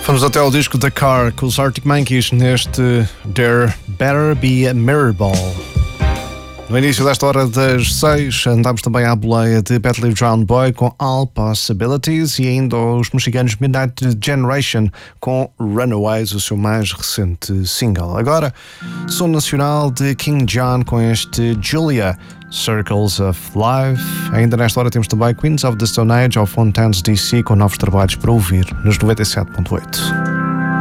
Vamos até ao disco The Car com os Arctic Monkeys neste There Better Be a Mirror Ball. No início desta hora das 6, andámos também à boleia de Bad Live Drowned Boy com All Possibilities e ainda os mexicanos Midnight Generation com Runaways, o seu mais recente single. Agora, som nacional de King John com este Julia, Circles of Life. Ainda nesta hora temos também Queens of the Stone Age ou Fontaines DC com novos trabalhos para ouvir nos 97.8.